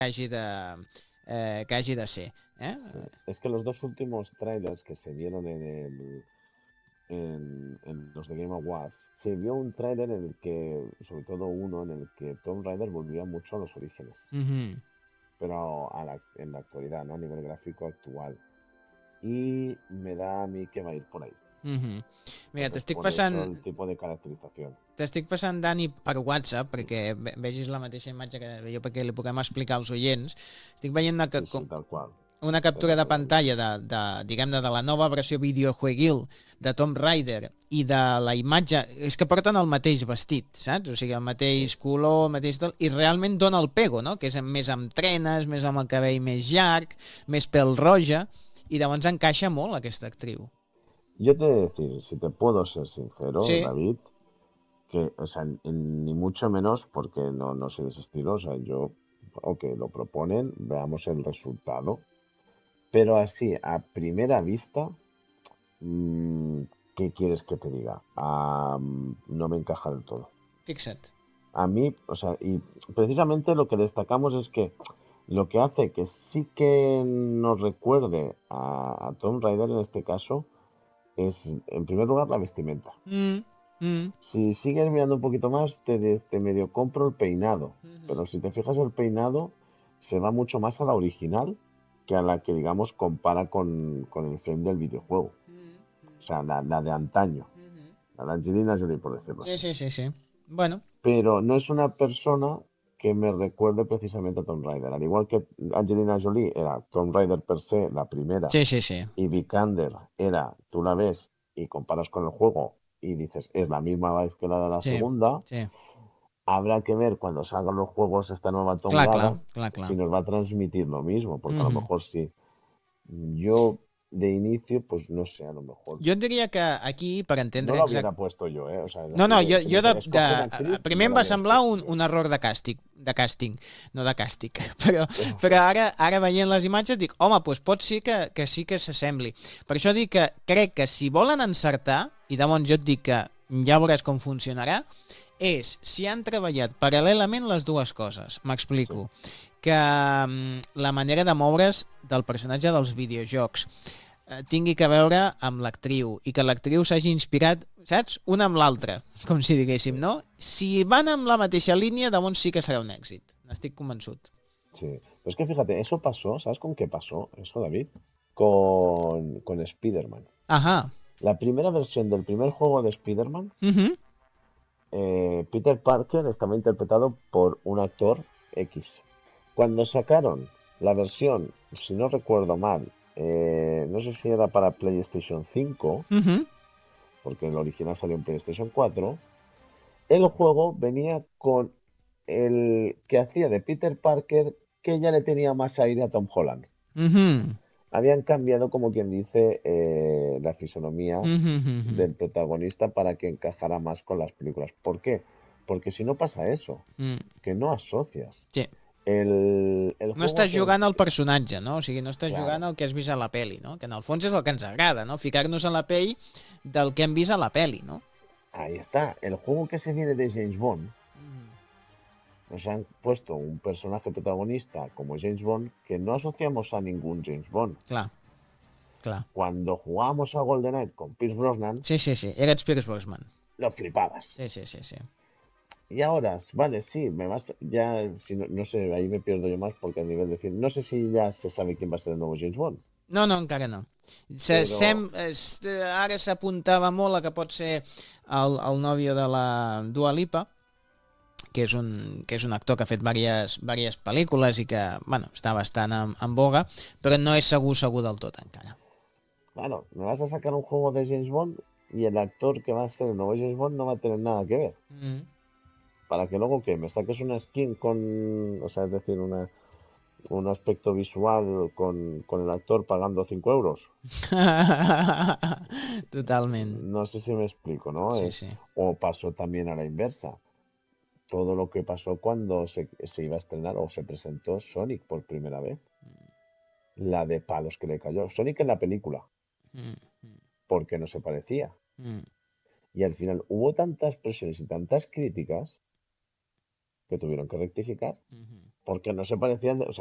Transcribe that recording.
que hagi de ser. Sí. Es que los dos últimos trailers que se vieron en los de Game Awards, se vio un trailer en el que, sobre todo uno, en el que Tomb Raider volvía mucho a los orígenes, pero en la actualidad, ¿no? A nivel gráfico actual. Y me da a mí que va a ir por ahí. Mira, Entonces, por eso el tipo de caracterización. t'estic passant, Dani, per WhatsApp, perquè vegis la mateixa imatge que jo, perquè li puguem explicar als oients. Estic veient Sí, tal cual. una captura de pantalla diguem-ne, de la nova versió videojueguil de Tomb Raider i de la imatge, és que porten el mateix vestit, saps? O sigui, el mateix color, el mateix tot, i realment dona el pego, no? Que és més amb trenes, més amb el cabell més llarg, més pèl roja, i llavors encaixa molt aquesta actriu. Yo te he de decir, si te puedo ser sincero, Sí. David, que, o sea, ni mucho menos porque no soy de ese estilo, o sea, yo, ok, lo proponen, veamos el resultado, pero así, a primera vista, mm, ¿qué quieres que te diga? No me encaja del todo. Fixa't. A mí, o sea, y precisamente lo que destacamos es que lo que hace que sí que nos recuerde a Tomb Raider en este caso es, en primer lugar, la vestimenta. Si sigues mirando un poquito más, te medio compro el peinado. Pero si te fijas, el peinado se va mucho más a la original que a la que, digamos, compara con el frame del videojuego. O sea, la de antaño. La de Angelina Jolie, por decirlo así. Sí. Bueno. Pero no es una persona que me recuerde precisamente a Tomb Raider. Al igual que Angelina Jolie era Tomb Raider per se, la primera, Sí. y Vikander era, tú la ves y comparas con el juego y dices, es la misma vibe que la de la segunda, Sí. habrá que ver cuando salgan los juegos esta nueva Clar. tongada si nos va a transmitir lo mismo, porque a lo mejor sí. Yo de inicio, pues no sé, a lo mejor. Jo et diria que aquí, per entendre No lo hubiera puesto yo, ¿eh? O sea, es No, decir, jo si me dices, escoge una actriz, primer no em la va hubiera semblar puesto yo. un error de càsting, no de càstig, però ara veient les imatges dic, home, doncs pot ser que sí que s'assembli. Per això dic que crec que si volen encertar, i llavors jo et dic que ja veuràs com funcionarà, és si han treballat paral·lelament les dues coses. M'explico. Que la manera de moure's del personatge dels videojocs tingui que veure amb l'actriu i que l'actriu s'hagi inspirat, saps? Una amb l'altra, com si diguéssim, no? Si van amb la mateixa línia, llavors sí que serà un èxit. N'estic convençut. Sí, pero es que fíjate, eso pasó, ¿sabes con qué pasó eso, David? Con Spider-Man. Ajá. La primera versión del primer juego de Spider-Man, Uh-huh. Peter Parker estaba interpretado por un actor X. Cuando sacaron la versión, si no recuerdo mal, no sé si era para PlayStation 5, Uh-huh. porque el original salió en PlayStation 4, el juego venía con el que hacía de Peter Parker, que ya le tenía más aire a Tom Holland. Uh-huh. Habían cambiado, como quien dice, la fisonomía Uh-huh. del protagonista para que encajara más con las películas. ¿Por qué? Porque si no pasa eso, que no asocias. Sí. El No juego estàs que... jugant al personatge, no? O sigui, no estàs jugant Claro, al que has vist a la peli, no? Que en el fons és el que ens agrada, no? Ficar-nos en la pell del que hem vist a la peli, no? ahí está. El juego que se viene de James Bond, nos han puesto un personaje protagonista como James Bond que no asociamos a ningún James Bond. Clar. Cuando jugábamos a GoldenEye con Pierce Brosnan, Sí. Era Pierce Brosnan. lo flipabas. Sí. Y ahora, vale, sí, me vas, ya, si no sé, ahí me pierdo yo más porque a nivel de decir, no sé si ya se sabe quién va a ser el nuevo James Bond, No, encara no. pero Ara s'apuntava molt a que pot ser el nòvio de la Dua Lipa, que és un actor que ha fet diverses pel·lícules i que, bueno, està bastant en boga, però no és segur del tot encara. claro, me vas a sacar un juego de James Bond y el actor que va a ser el nuevo James Bond no va a tener nada que ver. Para que luego que me saques una skin con, o sea, es decir, un aspecto visual con el actor pagando 5 euros. Totalment. No sé si me explico, ¿no? Sí. O pasó también a la inversa. Todo lo que pasó cuando se iba a estrenar o se presentó Sonic por primera vez. La de palos que le cayó. Sonic en la película, porque no se parecía. Y al final hubo tantas presiones y tantas críticas que tuvieron que rectificar. porque no se parecían, o sea,